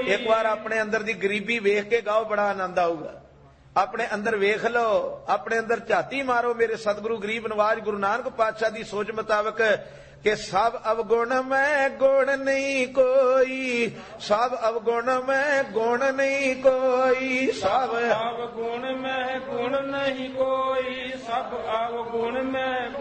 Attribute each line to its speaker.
Speaker 1: ਇੱਕ ਵਾਰ ਆਪਣੇ ਅੰਦਰ ਦੀ ਗਰੀਬੀ ਵੇਖ ਕੇ ਗਾਓ, ਬੜਾ ਆਨੰਦ ਆਊਗਾ। ਆਪਣੇ ਅੰਦਰ ਵੇਖ ਲਓ, ਆਪਣੇ ਅੰਦਰ ਝਾਤੀ ਮਾਰੋ। ਮੇਰੇ ਸਤਿਗੁਰੂ ਗਰੀਬ ਨਵਾਜ ਗੁਰੂ ਨਾਨਕ ਪਾਤਸ਼ਾਹ ਦੀ ਸੋਚ ਮੁਤਾਬਕ कि सब अवगुण में गुण नहीं कोई, सब अवगुण में गुण नहीं कोई, सब
Speaker 2: अवगुण में गुण नहीं कोई, सब अवगुण में